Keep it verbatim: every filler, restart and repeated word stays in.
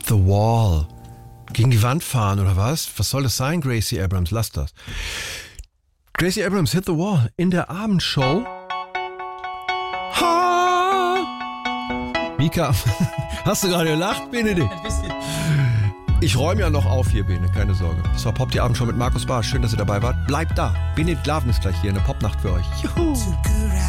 the wall. Gegen die Wand fahren oder was? Was soll das sein, Gracie Abrams? Lass das. Gracie Abrams, Hit the Wall in der Abendshow. Ha! Mika, hast du gerade gelacht, Benedikt? Ein bisschen. Ich räume ja noch auf hier, Bene, keine Sorge. Das war Pop die Abendshow mit Markus Barsch. Schön, dass ihr dabei wart. Bleibt da. Benedikt Laven ist gleich hier, eine Popnacht für euch. Juhu!